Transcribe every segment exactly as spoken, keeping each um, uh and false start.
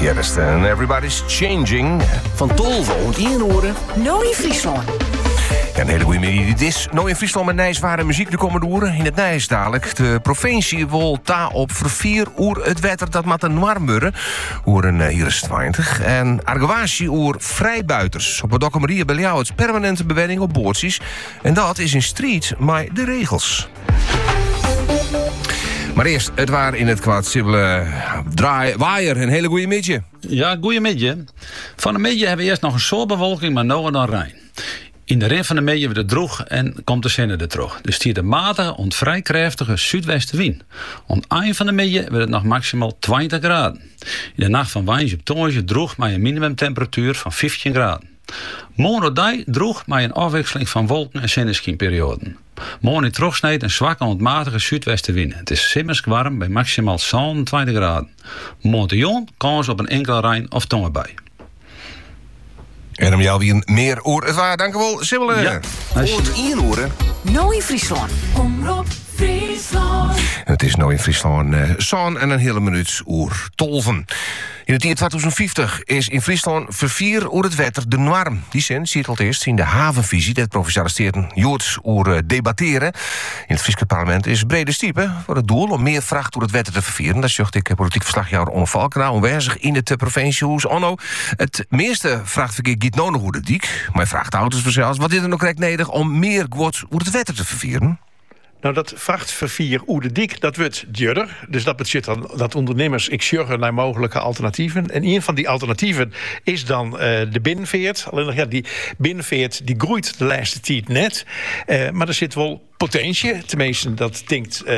Eerst en Everybody's Changing van Tolve om één oren. Nou in Friesland. Ja, een hele goede middag. Dit is nou in Friesland met Nijsware muziek de komende uren. In het Nijs dadelijk. De provincie wil ta op vervier oer het wetter dat met een warmbeuren. Oer een uh, hier is twintig. En argwatie oer vrijbuiters. Op het documentie bij jou het permanente bewenning op boordjes. En dat is in strijd met de regels. Maar eerst, het waar in het kwaad sibbelen draai, waaier. Een hele goede middag. Ja, goeie middag. Van de middag hebben we eerst nog een soort bewolking, maar nou en dan Rijn. In de rin van de middag wordt het droog en komt de zin er terug. Dus stiert een matige, ont vrij krachtige zuidwestenwind. Om het eind van de middag wordt het nog maximaal twintig graden. In de nacht van woensdag op donderdag droog met een minimumtemperatuur van vijftien graden. Morgen droog met een afwisseling van wolken en zonneschijnperioden. Morgen in terugsnijd een zwakke ontmatige zuidwestenwind. Het is simmers warm bij maximaal zevenentwintig graden. Morgen jong kans op een enkele rein of tongenbui. En om jou weer meer oor het waar. Dank u wel, Sibbelen. Ja. Oort één oren. Nou in Friesland. Omroep Friesland. Het is nou in Friesland uh, zo'n en een hele minuut oer tolven. In het jaar twintig vijftig is in Friesland vervier oer het wetter de norm. Die zin ziet al eerst in de havenvisie dat provinciale steden Joorts oer debatteren. In het Friese parlement is brede stiepe voor het doel om meer vracht door het wetter te vervieren. Dat zocht ik politiek verslagjouwer Onno Valkenaar aanwezig in het provinciehuis. Onno, het meeste vrachtverkeer giet nou nog hoe de dik, maar vrachtauto's zelfs. Wat is er nog correct nodig om meer goed oer het wetter te vervieren? Nou, dat vrachtvervier oer de dik, dat wordt duurder. Dus dat betekent dan dat ondernemers ik sjuggen naar mogelijke alternatieven. En een van die alternatieven is dan uh, de binnenveert. Alleen nog, ja, die binnenveert die groeit de laatste tijd net. Uh, maar er zit wel potentie. Tenminste, dat denkt uh,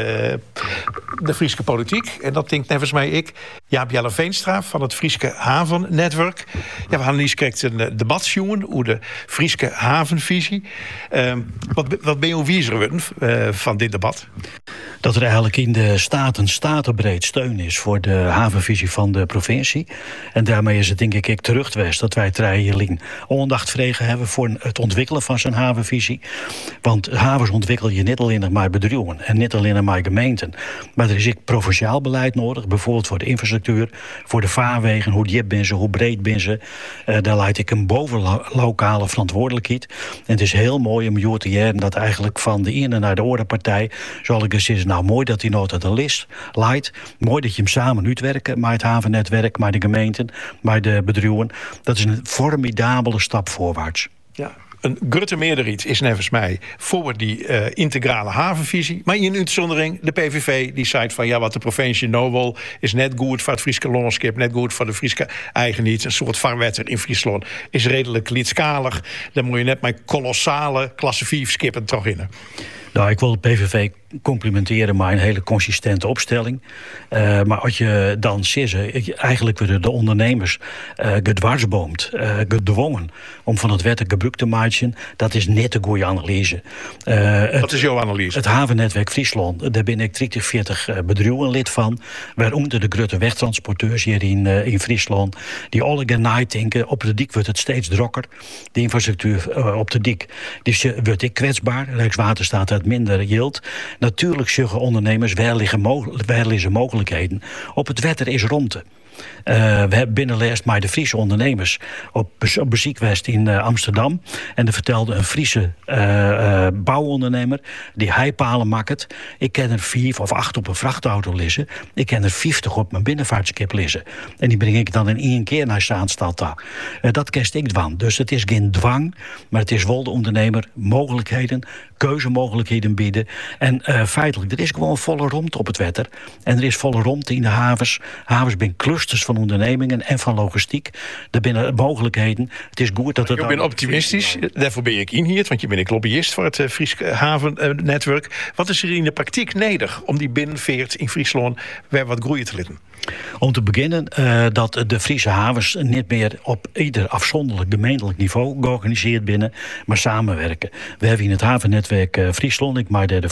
de Friese politiek. En dat denkt nevens mij ik. Jaap Jelle Veenstra van het Friese Havennetwerk. Ja, we gaan eens kijken een debat jongen over de Friese havenvisie. Uh, wat, wat ben je wiezer uh, van dit debat? Dat er eigenlijk in de staten statenbreed steun is voor de havenvisie van de provincie. En daarmee is het denk ik teruggeweest dat wij Treijerling aandacht vregen hebben voor het ontwikkelen van zijn havenvisie. Want havens ontwikkel je niet alleen maar bedrijven en niet alleen maar gemeenten. Maar er is ook provinciaal beleid nodig, bijvoorbeeld voor de infrastructuur, voor de vaarwegen, hoe diep ben ze, hoe breed ben ze. Uh, daar leidt ik een bovenlokale verantwoordelijkheid. En het is heel mooi om jou te jaren dat eigenlijk van de ene naar de andere partij, zal ik eens zeggen, nou mooi dat die nota de list leidt. Mooi dat je hem samen uitwerken, maar het havennetwerk, maar de gemeenten, maar de bedrijven. Dat is een formidabele stap voorwaarts. Ja. Een grote meerderheid is nevens mij voor die uh, integrale havenvisie. Maar in uitzondering de P V V die zei van ja, wat de provincie nou wil is net goed voor het Friese landschap, net goed voor de Friese eigenheid. Een soort vaarwetter in Friesland is redelijk lidskalig. Dan moet je net met kolossale klasse vier skippen toch in. Nou, ik wil de P V V complimenteren, maar een hele consistente opstelling. Uh, maar als je dan ziet, eigenlijk worden de ondernemers uh, gedwarsboomd, uh, gedwongen om van het wetter gebruik te maken. Dat is net een goede analyse. Uh, Wat is jouw analyse? Het havennetwerk Friesland, daar ben ik dertig, veertig uh, bedrijven lid van. Waaronder de grote wegtransporteurs hier in, uh, in Friesland. Die alle gaan denken, op de dik wordt het steeds drokker. De infrastructuur uh, op de dik dus, uh, wordt ik kwetsbaar. Rijkswaterstaat uit minder yield. Natuurlijk zeggen ondernemers, waar liggen, mogel- waar liggen mogelijkheden. Op het wetter is rondte. Uh, we hebben binnenleest maar de Friese ondernemers op, be- op bezoek geweest in uh, Amsterdam. En er vertelde een Friese uh, uh, bouwondernemer die heipalen maakt. Ik ken er vier of acht op een vrachtauto liggen. Ik ken er vijftig op mijn binnenvaartskip liggen. En die breng ik dan in één keer naar Zaanstad. Uh, dat kerst ik dwang. Dus het is geen dwang, maar het is wel de ondernemer mogelijkheden, keuzemogelijkheden bieden. En uh, feitelijk, er is gewoon volle romte op het wetter. En er is volle romte in de havens. Havens zijn clusters van ondernemingen en van logistiek. Er binnen mogelijkheden. Het is goed dat het. Ik ben optimistisch, daarvoor ben ik in hier, want je bent ik lobbyist voor het uh, Friese havennetwerk. Wat is er in de praktijk nodig om die binnenveert in Friesland weer wat groeien te laten? Om te beginnen uh, dat de Friese havens niet meer op ieder afzonderlijk gemeentelijk niveau georganiseerd binnen, maar samenwerken. We hebben in het havennetwerk uh, Friesland, ik maar de, de voorzitter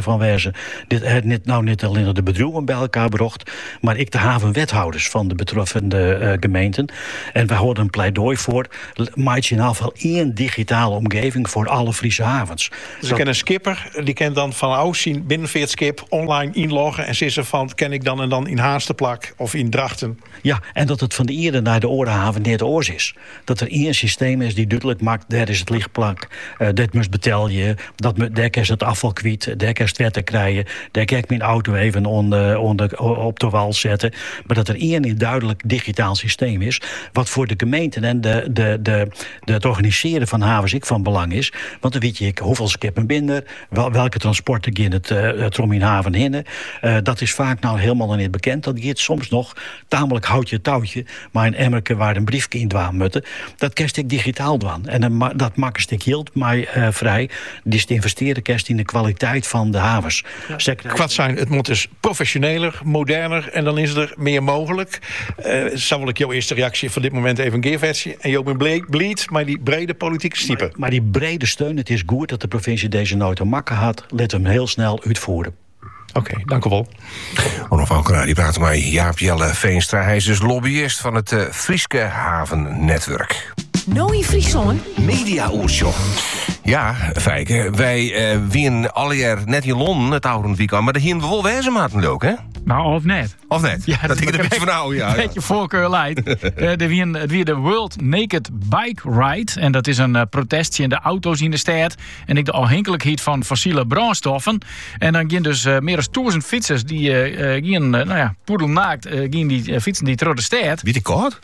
van wezen. Dit het niet, nou niet alleen de bedrijven bij elkaar bracht, maar ik de havenwethouders van de betreffende uh, gemeenten. En we houden een pleidooi voor, maak je in ieder geval één digitale omgeving voor alle Friese havens. Dus ik ken een skipper, die kan dan van oud zien binnenveertskip online inloggen en zeggen van, ken ik dan en dan in Haarsterplak of in Drachten. Ja, en dat het van de Ieren naar de Orenhaven niet de oors is. Dat er één systeem is die duidelijk maakt, daar is het lichtplak, uh, dit moet betel je, dat moet, daar kan je het afval kwijt, daar kan je het wetten krijgen, daar kan ik mijn auto even onder, onder, op de wal zetten. Maar dat er één duidelijk digitaal systeem is, wat voor de gemeenten en de, de, de, de, het organiseren van havens ik van belang is. Want dan weet je hoeveel skippen binnen, wel, welke transporten gaan het, uh, het om in haven hinnen. Uh, dat is vaak nou helemaal nog niet bekend. Dat gaat soms nog tamelijk houtje touwtje, maar een emmerke waar een briefje in dwaan moeten. Dat kerst ik digitaal dwaan. En een, dat maakt een stuk hield mij uh, vrij. Dus te investeren kerst in de kwaliteit van de havens. Ja. Kwad zijn, het moet dus professioneler, moderner en dan is er meer mogelijk. Uh, zou wel ik jouw eerste reactie van dit moment even geven. En jou ben bleed, maar die brede politieke stiepen. Maar, maar die brede steun, het is goed dat de provincie deze nooit te makken had. Let hem heel snel uitvoeren. Oké, okay, dank u wel. Onafhankelijk, die praten met Jaap Jelle Veenstra. Hij is dus lobbyist van het uh, Frieske Havennetwerk. Nooit Friesland. Media-oershow. Ja, Fijke, wij uh, wien alle jaar net in Londen het oude weekend, maar daar hier we wel wezenmaten ook, hè? Nou, of net. Of net? Ja, dat ik er een beetje van hou, ja. Een beetje voorkeur leidt. uh, Het weer de World Naked Bike Ride. En dat is een uh, protestje in de auto's in de stad. En ik de afhankelijkheid van fossiele brandstoffen. En dan gaan dus uh, meer dan duizend fietsers die uh, uh, gaan, uh, nou ja, poedelnaakt, uh, gaan die uh, fietsen die door de stad. Wie die kort?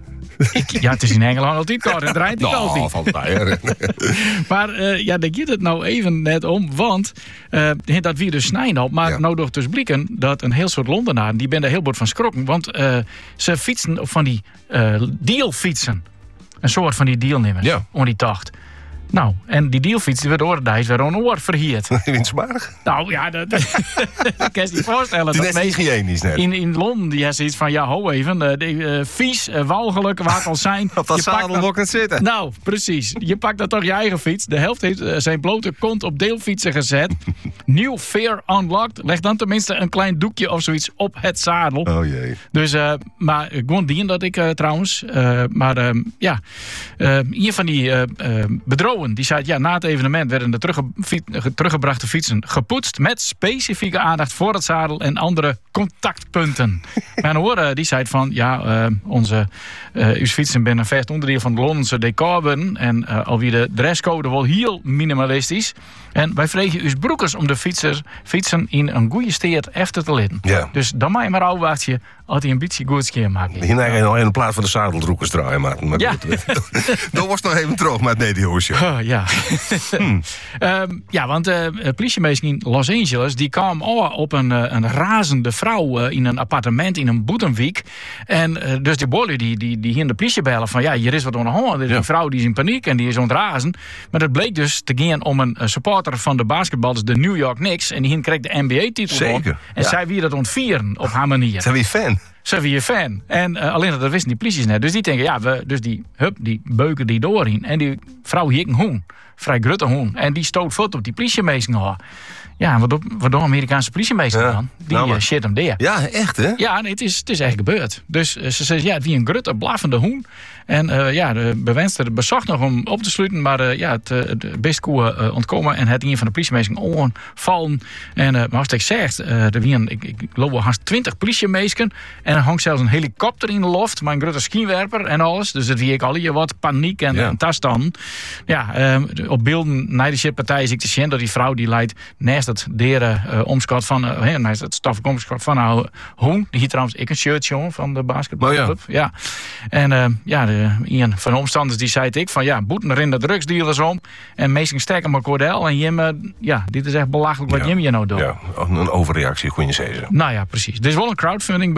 Ik, ja, het is in Engeland altijd koud en draait die altijd. Nou, valt mij. Maar uh, ja, daar gaat het nou even net om, want uh, dat wie dus snijden op, maar ja. Nou door dus blikken dat een heel soort Londenaren, die ben er heel bord van schrokken, want uh, ze fietsen op van die uh, dealfietsen. Een soort van die deelnemers, ja. Om die tocht. Nou, en die dealfiets die werd oordijs weer een oor verhierd. Winsmarig? Nou ja, dat, dat kan je niet voorstellen. Die is hygiënisch net. In, in Londen, die heeft zoiets van, ja, ho even, uh, de, uh, vies, uh, walgelijk, waar het al zijn. Op dat zadel wil ik het zitten. Nou, precies. Je pakt dan toch je eigen fiets. De helft heeft uh, zijn blote kont op deelfietsen gezet. New Fear Unlocked. Leg dan tenminste een klein doekje of zoiets op het zadel. Oh jee. Dus, uh, maar gewoon dien dat ik uh, trouwens. Uh, maar uh, ja, uh, een van die uh, uh, bedrogen, die zei, ja, na het evenement werden de terugge fiet, teruggebrachte fietsen gepoetst met specifieke aandacht voor het zadel en andere contactpunten. Mijn horen die zei van, ja, uh, onze uh, uw fietsen zijn een vast onderdeel van de Londense decorbun en uh, alweer de dresscode wel heel minimalistisch. En wij vregen uw broekers om de fietsers, fietsen in een goede steert efter te litten. Ja. Dus dan mag je maar afwachten als hij een beetje goed skeer maakt. Hier ga je nog in plaats van de zadeldroekers draaien, maar, maar ja. dat was nog even droog met nee, die hoesje. Oh, ja. hmm. um, ja, want de uh, politiemeester in Los Angeles die kwam op een, uh, een razende vrouw uh, in een appartement in een Boetenwijk. En uh, dus die bolle die, die, die hier de politie bellen van ja, hier is wat aan de hand. Er is ja. een vrouw die is in paniek en die is ontrazen. Maar dat bleek dus te gaan om een uh, supporter van de basketballers, de New York Knicks. En die hier kreeg de N B A-titel. Zeker. En ja. zij wie dat ontvieren op haar manier. Zijn we fan? Zijn we je fan. En uh, alleen dat wisten die polities net. Dus die denken, ja, we, dus die, hup, die beuken die doorheen. En die vrouw hier een hoen. Vrij grutte hoen. En die stoot voort op die politiemeester. Ja, wat, op, wat doen Amerikaanse politiemeester ja. dan? Die nou, uh, shit hem deer. Ja, echt hè? Ja, nee, het, is, het is echt gebeurd. Dus uh, ze zegt, ja, het wie een grutte, blaffende hoen. En uh, ja, de bewenster bezocht nog om op te sluiten. Maar uh, ja, het, het best koe uh, ontkomen. En het een van de politiemeesters onvallen. En uh, maar als ik zeg, uh, er wie een, ik, ik geloof wel haast twintig politiemeesters. En er hangt zelfs een helikopter in de loft. Maar een grote skiwerper en alles. Dus het wie ik al hier wat paniek en, ja. en toestand. Ja, uh, op beelden naar de shitpartij is ik te zien dat die vrouw die leidt naast het deren uh, omschot van uh, naast het stoffelijk omschot van haar hoen. Die hier trouwens ik een shirtje on van de basketbalclub. Oh, ja. ja. En uh, ja, de, een van de omstanders die zei ik van ja, boeten er in de drugsdealers om. En meestal sterker maar Cordel. En Jim, uh, ja, dit is echt belachelijk wat ja. Jim je nou doet. Ja, een overreactie, kun je zeggen. Nou ja, precies. Er is wel een crowdfunding begonnen. Dat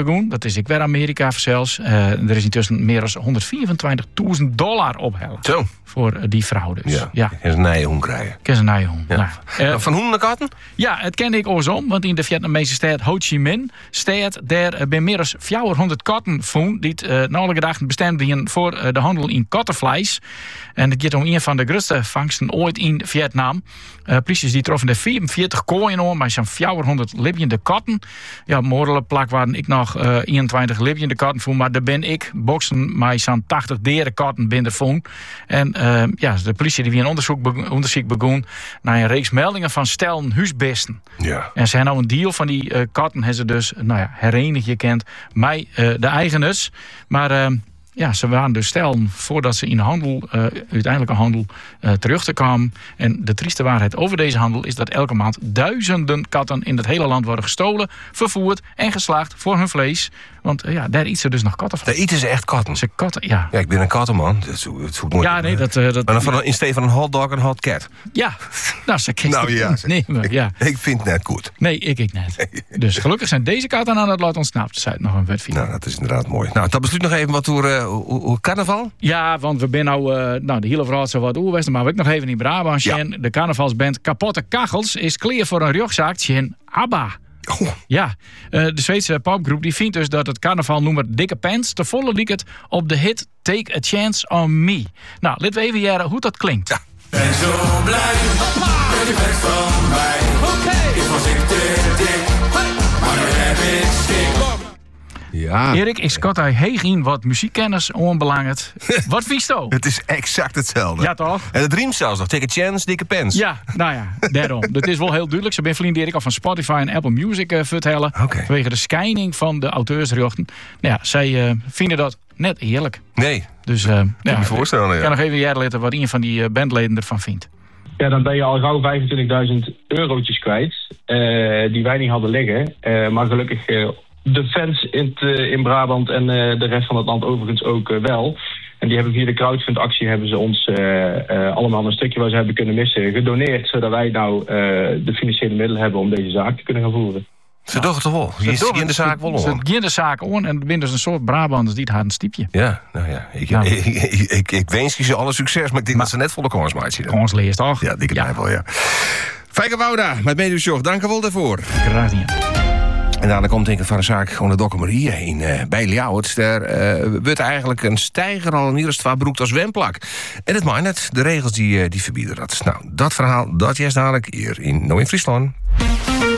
is ik weer Amerika zelfs. Uh, er is intussen meer dan honderdvierentwintigduizend dollar ophellen. Zo. Voor uh, die vrouw dus. Ja, ja. en een nijenhoen krijgen. Ken ze een nijenhoen. Ja. Nou, uh, van hoen naar katten? Ja, het ken ik oorsom, want in de Vietnamese stad Ho Chi Minh stad daar ben meer dan vierhonderd katten vonden die uh, nauwelijks dagen bestemd zijn voor uh, de handel in kattenvlees. En het gaat om een van de grootste vangsten ooit in Vietnam. Uh, politie die troffen er vierenveertig kooien om, maar zo'n vierhonderd levende katten. Ja, morele plak waren ik nog uh, eenentwintig levende katten voor, maar daar ben ik boksen maar zo'n tachtig derde katten binnen voen. En uh, ja, de politie die weer een onderzoek, be- onderzoek begon naar een reeks meldingen van stellen huisbesten. Ja. En ze hebben nou een deal van die uh, katten, hebben ze dus, nou ja, herenigd gekend mij uh, de eigeners. Maar uh, ja, ze waren dus stellen voordat ze in de handel, uh, uiteindelijke handel, uh, terug te kwamen. En de trieste waarheid over deze handel is dat elke maand duizenden katten in het hele land worden gestolen, vervoerd en geslacht voor hun vlees. Want uh, ja, daar eten ze dus nog katten van. Daar eten ze echt katten. Ze katten, ja. Ja, ik ben een kattenman. Dat is, dat is goed mooi. Ja, nee, dat... Uh, dat maar dan van een, in steeds van een hotdog een hot cat. Ja, nou, ze kent Nou ja, nee, maar, ja. Ik, ik vind het net goed. Nee, ik, ik net. Dus gelukkig zijn deze katten aan het lot ontsnapt. Zei het nog een wet Nou, dat is inderdaad mooi. Nou, dat besluit nog even wat door uh, hoe, hoe carnaval? Ja, want we zijn nou, uh, nou de hele verhaal zo wat oerwesten, maar we ook nog even in Brabant. Ja. De carnavalsband Kapotte Kachels is klaar voor een rugzak in ABBA. Oh. Ja, uh, de Zweedse popgroep die vindt dus dat het carnavalnummer Dikke Pants te volle liekt op de hit Take a Chance on Me. Nou, laten we even jaren hoe dat klinkt. Ja. Ben zo blij dat je bent van mij. Oké. Ik was ik te dik, maar nu heb ik schik. Ja. Erik, ik schat hij heeg in wat muziekkennis onbelangrijk. Wat vies je? Het is exact hetzelfde. Ja, toch? En het riemt zelfs nog. Take a chance, dikke pens. Ja, nou ja, daarom. Dat is wel heel duidelijk. Ze ben vriend Erik al van Spotify en Apple Music uh, vertellen. Okay. Vanwege de schijning van de auteursrechten. Nou ja, zij uh, vinden dat net eerlijk. Nee. Dus uh, Kan ja, je me voorstellen, ja. Ik kan nog even jaren laten wat een van die uh, bandleden ervan vindt. Ja, dan ben je al gauw vijfentwintigduizend eurotjes kwijt. Uh, die wij niet hadden liggen. Uh, maar gelukkig uh, de fans in, t, uh, in Brabant en uh, de rest van het land overigens ook uh, wel. En die hebben via de crowdfund-actie hebben ze ons uh, uh, allemaal een stukje waar ze hebben kunnen missen gedoneerd. Zodat wij nou uh, de financiële middelen hebben om deze zaak te kunnen gaan voeren. Ze doen het toch wel. Je ziet in de zaak wel om. Ze doen de zaak om en er zijn dus een soort Brabanders die het haar een stiepje. Ja, nou ja. Ik, Nou. ik, ik, ik, ik wens je ze alle succes, maar ik denk Maar- dat ze net voor de kans maakt zien. Ons leest toch? Ja, dikke ja. wel, ja. Fijke Wouda, met Medioshow. Dank je wel daarvoor. Graag niet. En daarna komt denk ik van de zaak gewoon de documentaire in uh, bij Ljouwert. Daar uh, wordt eigenlijk een stijger al in ieder geval broekt als zwemplak. En het mag net, de regels die, uh, die verbieden dat. Nou, dat verhaal, dat juist dadelijk hier in No in Friesland.